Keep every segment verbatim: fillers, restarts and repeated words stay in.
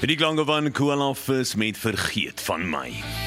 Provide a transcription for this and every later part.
Die klanke van Koolofvis met Vergeet van my.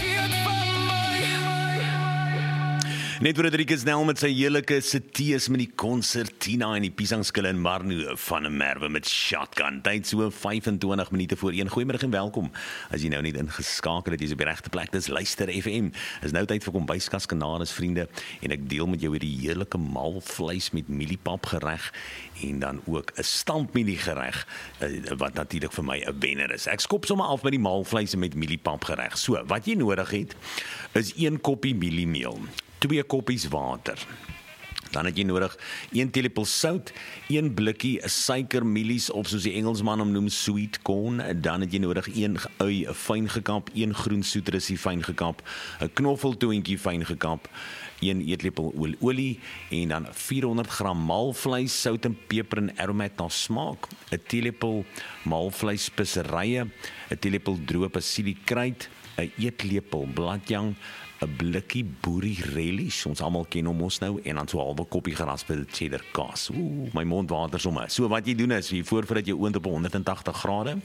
Net Rodriguez Snell met sy heerlike Cities met die Concertina en die Piesangskille in Marno van 'n Merwe met Shotgun. Tyd so vyf en twintig minute voor een. Goeiemiddag en welkom. As jy nou net ingeskakel het, jy's op die regte plek. Dis Luister F M. Is nou tyd vir Kombuiskas Kanades vriende en ek deel met jou weer die heerlike malvleis met mieliepap gereg en dan ook 'n stampmielie gereg wat natuurlik vir my 'n wenner is. Ek skop sommer af met die malvleis met mieliepap gereg. So, wat jy nodig het is een koppie mieliemeel, twee koppies water. Dan het jy nodig een teelepel sout, een blikkie suikermielies of soos die Engelsman hom noem sweet corn. Dan het jy nodig een ui fyn gekap, een groen soetrussie fyn gekap, 'n knoffeltoontjie fyn gekap, een eetlepel olie en dan vierhonderd gram malvleis, sout en peper en aromat na smaak, 'n teelepel malvleis speserye, 'n teelepel droë persiliekruid, 'n eetlepel bladjang, 'n blikkie boerie relish, ons almal ken hom ons nou, en dan so 'n halwe koppie geraspelde cheddar kaas. Ooh, my mond water sommer. So wat jy doen is, jy voorberei jou oond op honderd en tagtig grade.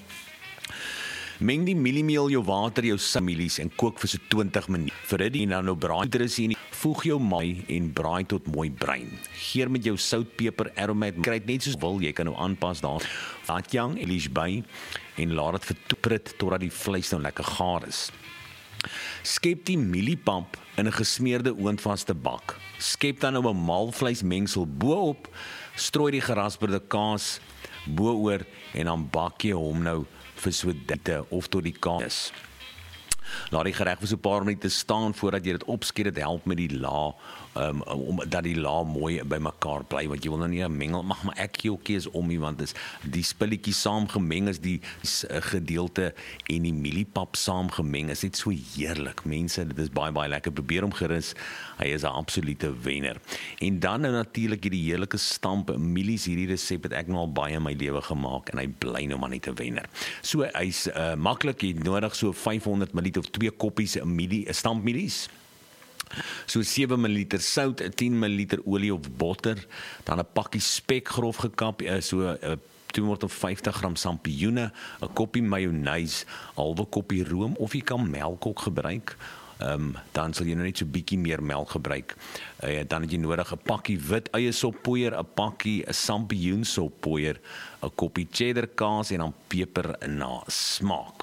Meng die mieliemeel, jou water, jou mielies en kook vir so twintig minute. Vir dit en dan nou braai dit in. Voeg jou maai en braai tot mooi bruin. Geer met jou sout, peper, aromat. Kry dit net soos wil, jy kan nou aanpas daar. Bladjang, elish by en laat dit vertoeprit totdat die vleis nou lekker gaar is. Skep die mieliepap in 'n gesmeerde oondvaste bak. Skep dan nou 'n malvleismengsel bo-op, strooi die gerasperde kaas bo-oor en dan bak jy hom nou vir so ditte of tot die kaas is. Laat die gereg vir so 'n paar minute staan voordat jy dit opskiet. Dit help met die la um, om dat die la mooi by mekaar bly, want jy wil nou nie 'n mengel mag maar ek jokie is om nie, want is die spulletjies saam gemeng is die gedeelte en die mieliepap saam gemeng is net so heerlik. Mense, dit is baie baie lekker. Probeer hom gerus. Hy is 'n absolute wenner. En dan nou natuurlik hierdie heerlike stamp mielies. Hierdie resep het ek nou al baie in my lewe gemaak en hy bly nou maar net 'n wenner. So hy's uh, maklik. Jy nodig so vyfhonderd milliliter of twee koppies mielie, stampmielies. So sewe milliliter sout, tien milliliter olie of botter, dan 'n pakkie spek grof gekap, so tweehonderdvyftig gram sampioene, 'n koppie mayonaise, halwe koppie room of jy kan melk ook gebruik. Um, dan sal jy nou net so bietjie meer melk gebruik. Uh, dan het jy nodig 'n pakkie wit eie soppoeier, 'n pakkie 'n sampioen soppoeier, 'n koppie cheddar kaas en dan peper na smaak.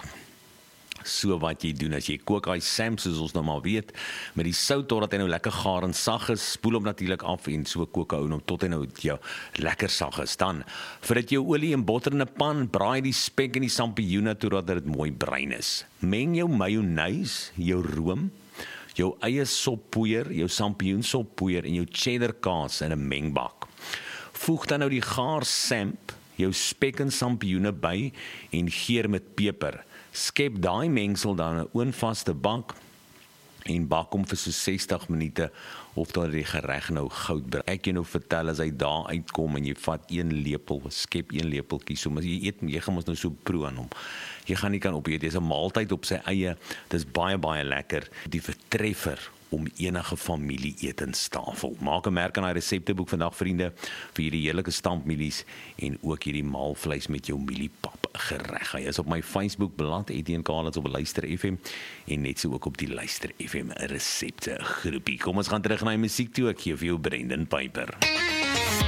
So wat jy doen as jy kook hy sam soos ons nou maar weet met die sout totdat hy nou lekker gaar en sag is, spoel hom natuurlik af en so kook hou hom tot hy nou jou lekker sag is. Dan voordat jou olie en botter in 'n pan, braai die spek en die sampioene totdat dit mooi bruin is. Meng jou mayonnaise, jou room, jou eie soppoeier, jou sampioen soppoeier en jou cheddar kaas in 'n mengbak. Voeg dan nou die gaar samp, jou spek en sampioene by en geer met peper. Skep daai mengsel dan in 'n oonvaste bak en bak hom vir so sestig minute of tot die gereg nou goud bruin. Ek jy nou vertel as hy daar uitkom en jy vat een lepel, skep een lepeltjie, so maar jy eet, jy gaan mos nou so proe aan hom. Jy gaan nie kan opeet, dis 'n maaltyd op sy eie. Dis baie baie lekker. Die vertreffer om enige familie etenstafel. Maak 'n merk aan daai resepteboek vandag vriende vir hierdie heerlike stampmielies en ook hierdie malvleis met jou mieliepap gereg. Hy is op my Facebook bladsy Etienne Karlitz op Luister F M en net so ook op die Luister F M resepte groepie. Kom ons gaan terug na die musiek toe. Ek gee vir jou Brendan Piper.